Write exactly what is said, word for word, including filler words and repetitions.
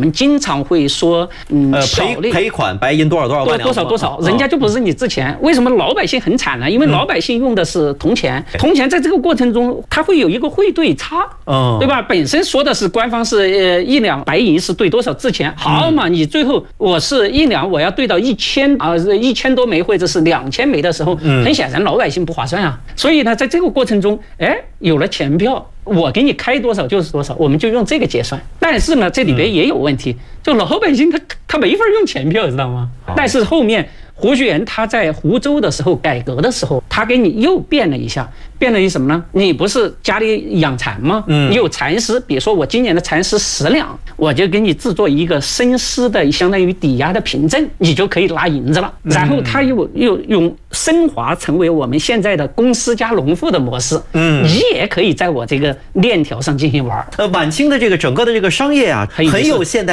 们经常会说，嗯， 呃，赔赔款白银多少多少万多少多少，人家就不是你之前。为什么老百姓很惨呢？因为老百姓用的是铜钱，铜钱在这个过程中，它会有一个汇兑差，嗯，对吧？本身说的是官方是呃一两白银是兑多少制钱，好嘛，你最后我是一两我要兑到一千啊一千多枚或者是两千枚的时候，很显然老百姓不划算啊。所以呢，在这个过程中，哎，有了钱票。我给你开多少就是多少，我们就用这个结算。但是呢，这里边也有问题，就老百姓他他没法用钱票，知道吗？但是后面胡雪岩他在湖州的时候改革的时候，他给你又变了一下，变了一什么呢？你不是家里养蚕吗？嗯，你有蚕丝，比如说我今年的蚕丝十两，我就给你制作一个生丝的，相当于抵押的凭证，你就可以拿银子了。然后他又又用升华成为我们现在的公司加农户的模式，嗯，你也可以在我这个链条上进行玩。 呃，晚清的这个整个的这个商业啊，很有现代。